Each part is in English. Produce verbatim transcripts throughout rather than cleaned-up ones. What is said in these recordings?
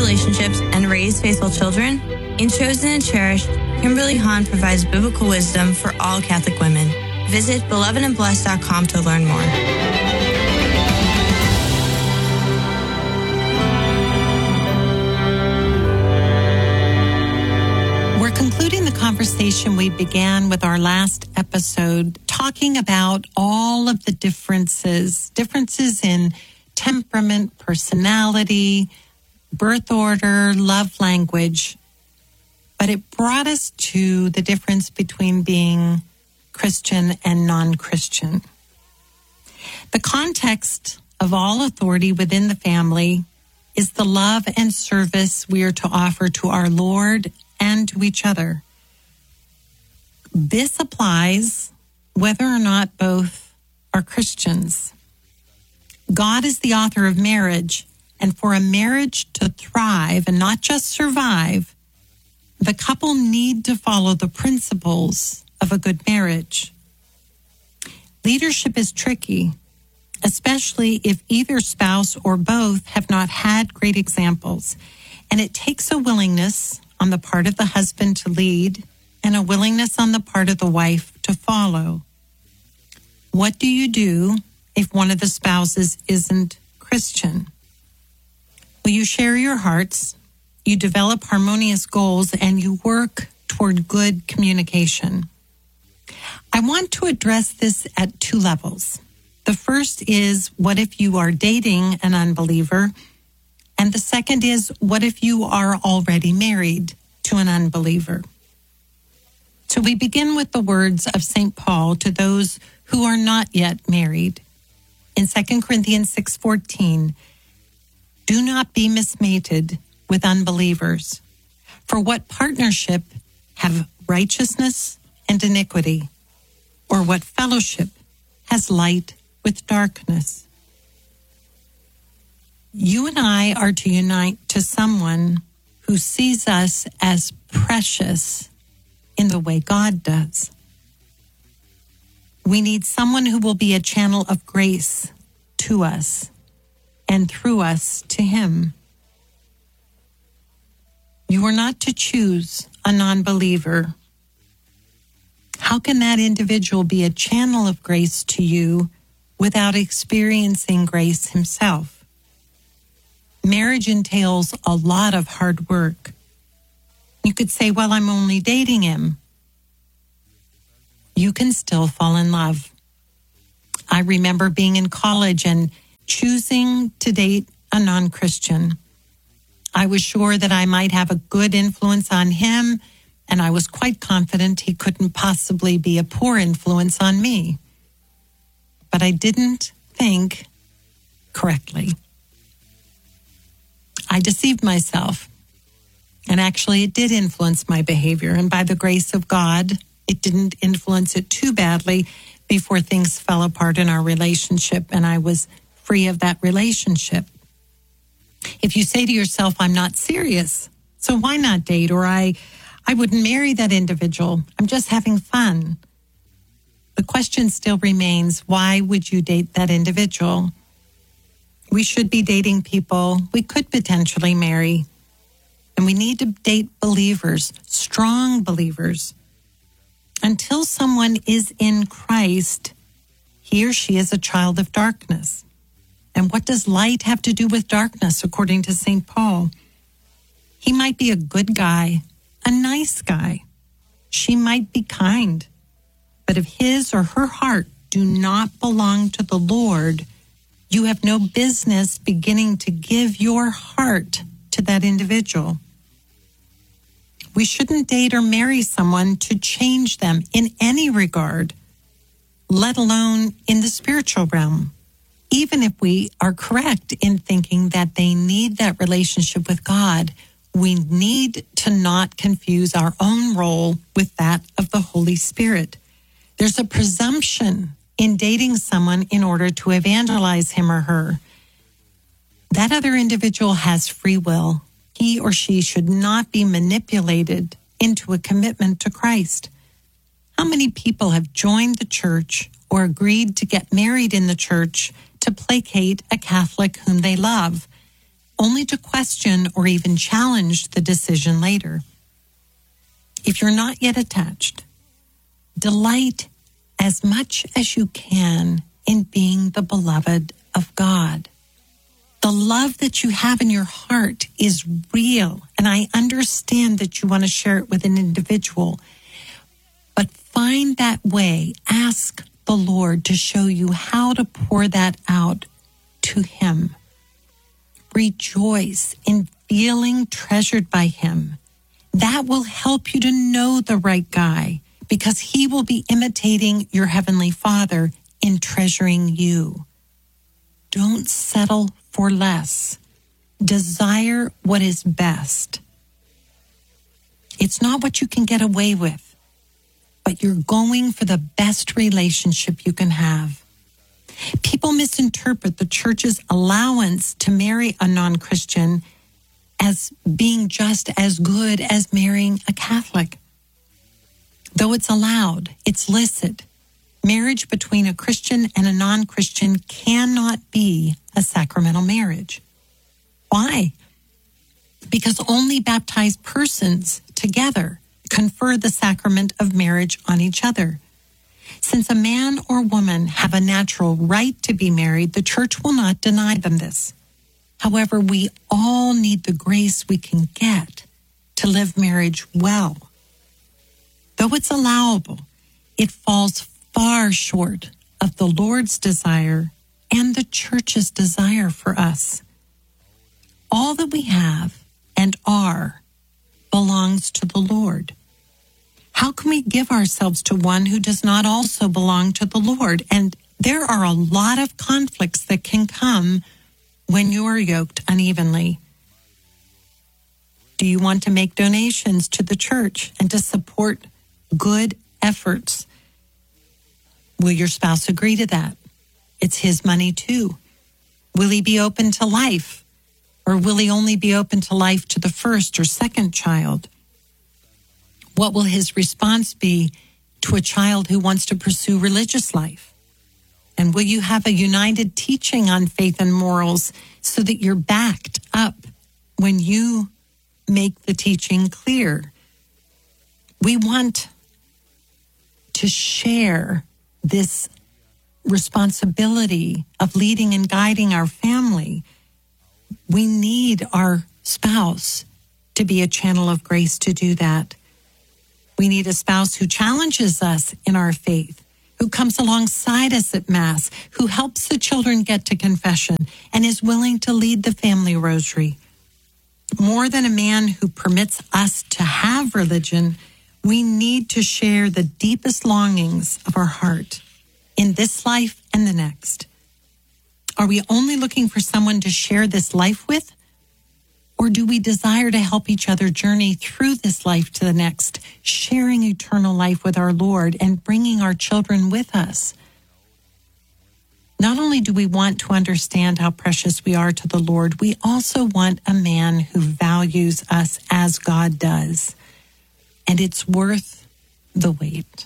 relationships, and raise faithful children? In Chosen and Cherished, Kimberly Hahn provides biblical wisdom for all Catholic women. Visit beloved and blessed dot com to learn more. We're concluding the conversation we began with our last episode, talking about all of the differences, differences in temperament, personality, birth order, love language. But it brought us to the difference between being Christian and non-Christian. The context of all authority within the family is the love and service we are to offer to our Lord and to each other. This applies whether or not both are Christians. God is the author of marriage, and for a marriage to thrive and not just survive, the couple need to follow the principles of a good marriage. Leadership is tricky, especially if either spouse or both have not had great examples, and it takes a willingness on the part of the husband to lead and a willingness on the part of the wife to follow. What do you do if one of the spouses isn't Christian? Well, you share your hearts, you develop harmonious goals, and you work toward good communication. I want to address this at two levels. The first is, what if you are dating an unbeliever? And the second is, what if you are already married to an unbeliever? So we begin with the words of Saint Paul to those who are not yet married. In Second Corinthians six fourteen, do not be mismated with unbelievers. For what partnership have righteousness and iniquity? Or what fellowship has light with darkness? You and I are to unite to someone who sees us as precious in the way God does. We need someone who will be a channel of grace to us and through us to Him. You are not to choose a non-believer. How can that individual be a channel of grace to you without experiencing grace himself? Marriage entails a lot of hard work. You could say, well, I'm only dating him. You can still fall in love. I remember being in college and choosing to date a non-Christian. I was sure that I might have a good influence on him, and I was quite confident he couldn't possibly be a poor influence on me. But I didn't think correctly. I deceived myself, and actually it did influence my behavior, and by the grace of God, it didn't influence it too badly before things fell apart in our relationship and I was free of that relationship. If you say to yourself, I'm not serious, so why not date? Or I, I wouldn't marry that individual. I'm just having fun. The question still remains, why would you date that individual? We should be dating people we could potentially marry. And we need to date believers, strong believers. Until someone is in Christ, he or she is a child of darkness. And what does light have to do with darkness, according to Saint Paul? He might be a good guy, a nice guy. She might be kind. But if his or her heart do not belong to the Lord, you have no business beginning to give your heart to that individual. We shouldn't date or marry someone to change them in any regard, let alone in the spiritual realm. Even if we are correct in thinking that they need that relationship with God, we need to not confuse our own role with that of the Holy Spirit. There's a presumption in dating someone in order to evangelize him or her. That other individual has free will. He or she should not be manipulated into a commitment to Christ. How many people have joined the church or agreed to get married in the church to placate a Catholic whom they love, only to question or even challenge the decision later. If you're not yet attached, delight as much as you can in being the beloved of God. The love that you have in your heart is real, and I understand that you want to share it with an individual. But find that way. Ask the Lord to show you how to pour that out to Him. Rejoice in feeling treasured by Him. That will help you to know the right guy, because He will be imitating your Heavenly Father in treasuring you. Don't settle for less. Desire what is best. It's not what you can get away with, but you're going for the best relationship you can have. People misinterpret the church's allowance to marry a non-Christian as being just as good as marrying a Catholic. Though it's allowed, it's licit. Marriage between a Christian and a non-Christian cannot be a sacramental marriage. Why? Because only baptized persons together confer the sacrament of marriage on each other. Since a man or woman have a natural right to be married, the church will not deny them this. However, we all need the grace we can get to live marriage well. Though it's allowable, it falls far short of the Lord's desire and the church's desire for us. All that we have and are belongs to the Lord. How can we give ourselves to one who does not also belong to the Lord? And there are a lot of conflicts that can come when you are yoked unevenly. Do you want to make donations to the church and to support good efforts? Will your spouse agree to that? It's his money too. Will he be open to life? Or will he only be open to life to the first or second child? What will his response be to a child who wants to pursue religious life? And will you have a united teaching on faith and morals so that you're backed up when you make the teaching clear? We want to share this responsibility of leading and guiding our family. We need our spouse to be a channel of grace to do that. We need a spouse who challenges us in our faith, who comes alongside us at Mass, who helps the children get to confession, and is willing to lead the family rosary. More than a man who permits us to have religion, we need to share the deepest longings of our heart in this life and the next. Are we only looking for someone to share this life with? Or do we desire to help each other journey through this life to the next, sharing eternal life with our Lord and bringing our children with us? Not only do we want to understand how precious we are to the Lord, we also want a man who values us as God does. And it's worth the wait.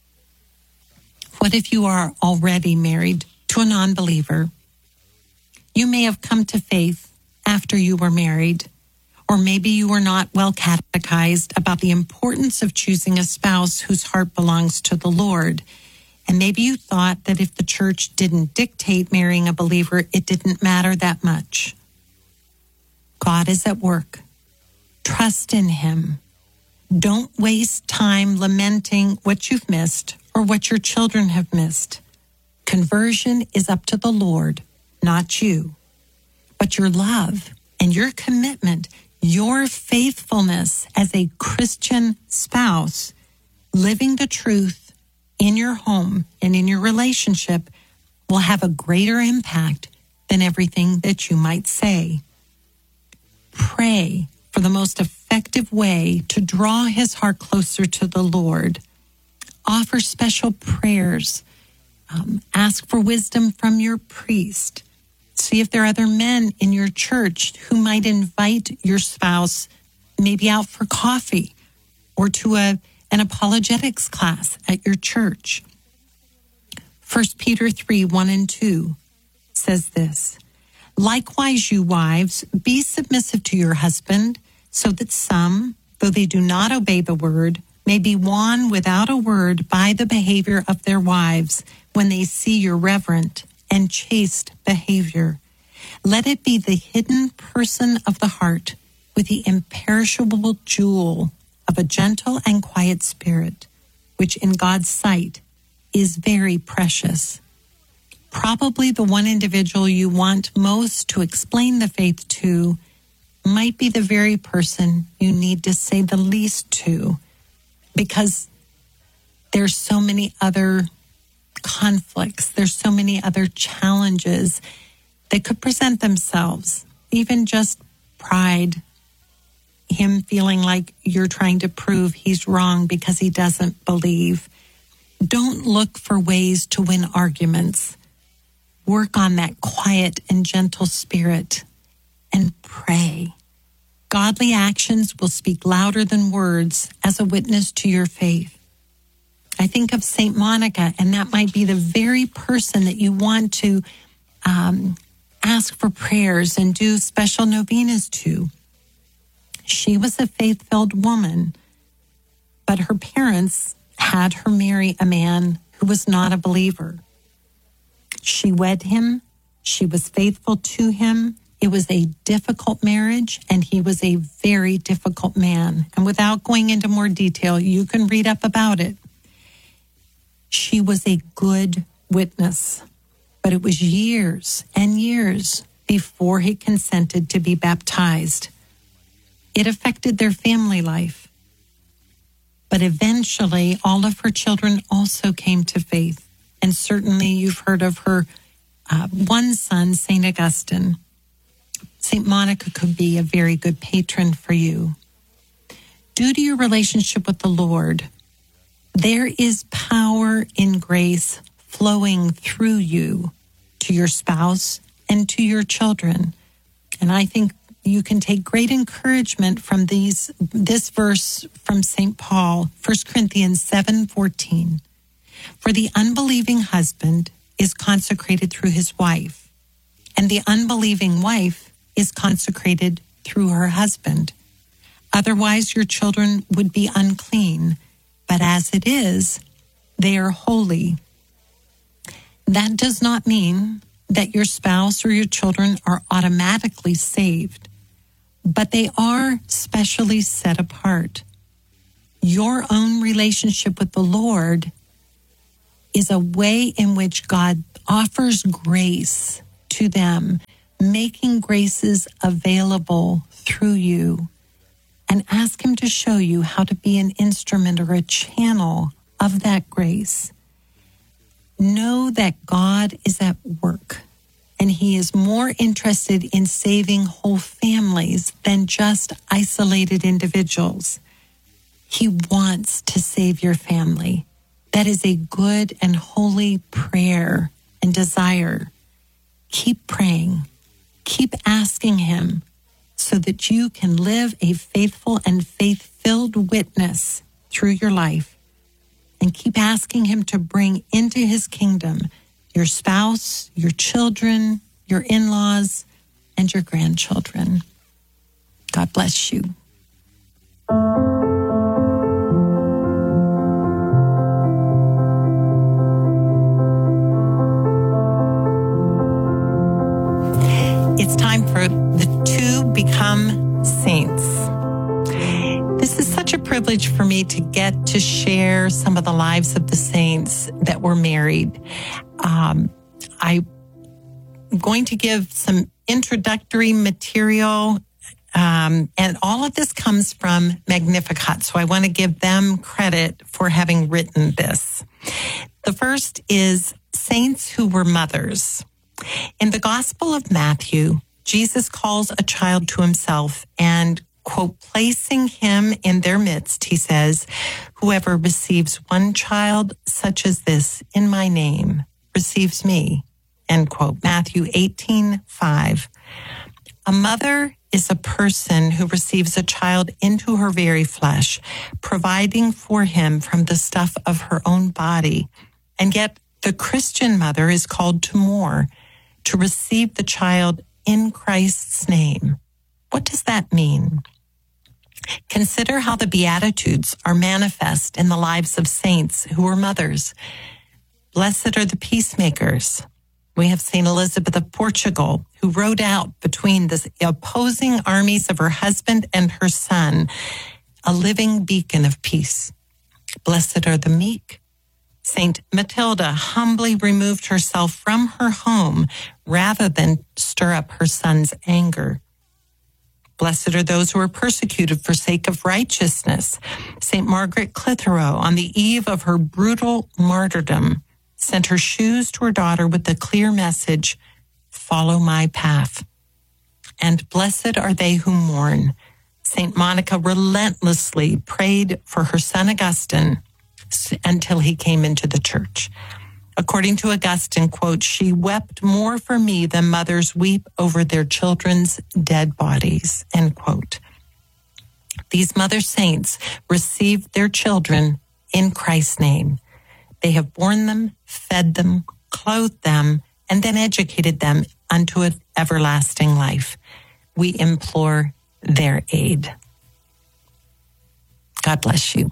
What if you are already married to a non-believer? You may have come to faith after you were married, or maybe you were not well catechized about the importance of choosing a spouse whose heart belongs to the Lord. And maybe you thought that if the church didn't dictate marrying a believer, it didn't matter that much. God is at work. Trust in Him. Don't waste time lamenting what you've missed or what your children have missed. Conversion is up to the Lord, not you. But your love and your commitment, your faithfulness as a Christian spouse, living the truth in your home and in your relationship, will have a greater impact than everything that you might say. Pray for the most effective way to draw his heart closer to the Lord. Offer special prayers. Um, ask for wisdom from your priest. See if there are other men in your church who might invite your spouse maybe out for coffee or to a, an apologetics class at your church. First Peter three, one and two says this: Likewise, you wives, be submissive to your husband, so that some, though they do not obey the word, may be won without a word by the behavior of their wives when they see your reverent and chaste behavior. Let it be the hidden person of the heart with the imperishable jewel of a gentle and quiet spirit, which in God's sight is very precious. Probably the one individual you want most to explain the faith to might be the very person you need to say the least to, because there's so many other conflicts, there's so many other challenges that could present themselves, even just pride, him feeling like you're trying to prove he's wrong because he doesn't believe. Don't look for ways to win arguments. Work on that quiet and gentle spirit and pray. Godly actions will speak louder than words as a witness to your faith. I think of Saint Monica, and that might be the very person that you want to um, ask for prayers and do special novenas to. She was a faith-filled woman, but her parents had her marry a man who was not a believer. She wed him. She was faithful to him. It was a difficult marriage, and he was a very difficult man. And without going into more detail, you can read up about it. She was a good witness, but it was years and years before he consented to be baptized. It affected their family life. But eventually, all of her children also came to faith. And certainly you've heard of her uh, one son, Saint Augustine. Saint Monica could be a very good patron for you. Due to your relationship with the Lord, there is power in grace flowing through you to your spouse and to your children. And I think you can take great encouragement from these this verse from Saint Paul, First Corinthians seven fourteen. For the unbelieving husband is consecrated through his wife, and the unbelieving wife is consecrated through her husband. Otherwise, your children would be unclean, but as it is, they are holy. That does not mean that your spouse or your children are automatically saved, but they are specially set apart. Your own relationship with the Lord is a way in which God offers grace to them, making graces available through you, and ask him to show you how to be an instrument or a channel of that grace. Know that God is at work, and he is more interested in saving whole families than just isolated individuals. He wants to save your family. That is a good and holy prayer and desire. Keep praying. Keep asking him so that you can live a faithful and faith-filled witness through your life. And keep asking him to bring into his kingdom your spouse, your children, your in-laws, and your grandchildren. God bless you. It's time for the two become saints. This is such a privilege for me to get to share some of the lives of the saints that were married. Um, I'm going to give some introductory material, um, and all of this comes from Magnificat, so I want to give them credit for having written this. The first is saints who were mothers. In the Gospel of Matthew, Jesus calls a child to himself and, quote, placing him in their midst, he says, whoever receives one child such as this in my name receives me, end quote. Matthew eighteen five. A mother is a person who receives a child into her very flesh, providing for him from the stuff of her own body. And yet the Christian mother is called to more, to receive the child in Christ's name. What does that mean? Consider how the Beatitudes are manifest in the lives of saints who were mothers. Blessed are the peacemakers. We have Saint Elizabeth of Portugal, who rode out between the opposing armies of her husband and her son, a living beacon of peace. Blessed are the meek. Saint Matilda humbly removed herself from her home rather than stir up her son's anger. Blessed are those who are persecuted for sake of righteousness. Saint Margaret Clitheroe, on the eve of her brutal martyrdom, sent her shoes to her daughter with the clear message, "Follow my path." And blessed are they who mourn. Saint Monica relentlessly prayed for her son Augustine until he came into the church. According to Augustine, quote, "She wept more for me than mothers weep over their children's dead bodies," end quote. These mother saints received their children in Christ's name. They have borne them, fed them, clothed them, and then educated them unto an everlasting life. We implore their aid. God bless you.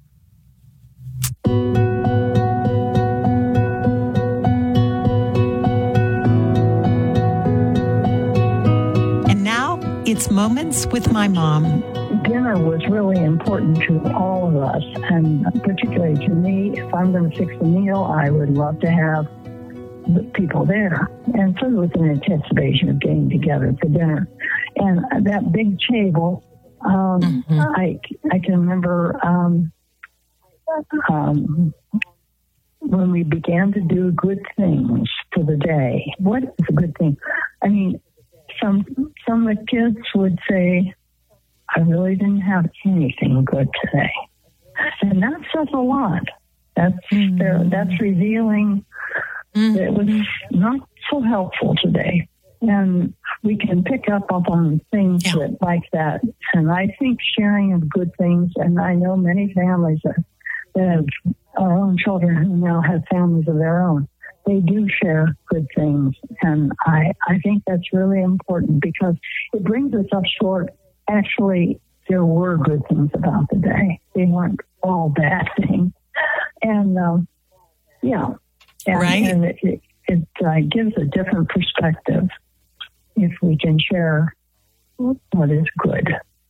And now it's Moments with my mom. Dinner was really important to all of us, and particularly to me. If I'm going to fix a meal, I would love to have the people there. And so it was an anticipation of getting together for dinner. And that big table, um, mm-hmm. I, I can remember um, um, when we began to do good things for the day. What is a good thing? I mean, some some of the kids would say, "I really didn't have anything good today." And that says a lot. That's mm-hmm. there, that's revealing mm-hmm. that it was not so helpful today. And we can pick up on things yeah. that, like that. And I think sharing of good things, and I know many families that, that have our own children who now have families of their own, they do share good things. And I, I think that's really important because it brings us up short. Actually, there were good things about the day. They weren't all bad things. And, um, yeah. And, right. and it, it, it uh, gives a different perspective if we can share what is good.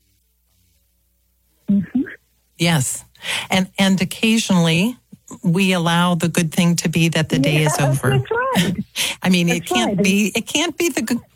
Mm-hmm. Yes. And and occasionally we allow the good thing to be that the day yeah, is over. That's right. I mean, that's it can't right. be it can't be the